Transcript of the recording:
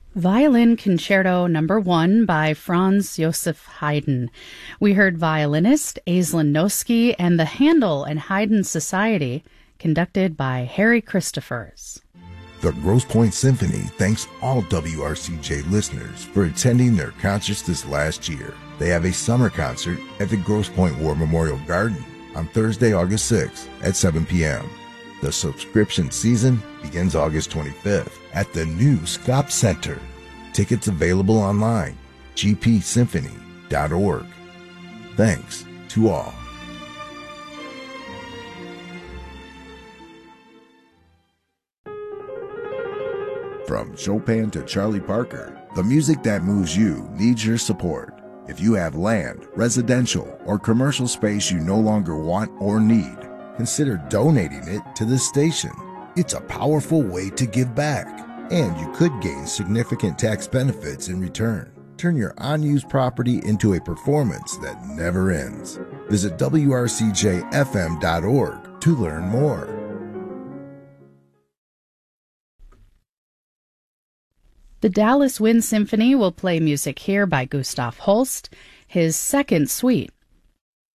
Violin Concerto No. 1 by Franz Joseph Haydn. We heard violinist Aislinn Noski and the Handel and Haydn Society, conducted by Harry Christophers. The Grosse Pointe Symphony thanks all WRCJ listeners for attending their concerts this last year. They have a summer concert at the Grosse Pointe War Memorial Garden on Thursday, August 6th at 7 p.m. The subscription season begins August 25th at the new Scop Center. Tickets available online, gpsymphony.org. Thanks to all. From Chopin to Charlie Parker, the music that moves you needs your support. If you have land, residential, or commercial space you no longer want or need, consider donating it to this station. It's a powerful way to give back, and you could gain significant tax benefits in return. Turn your unused property into a performance that never ends. Visit WRCJFM.org to learn more. The Dallas Wind Symphony will play music here by Gustav Holst, his second suite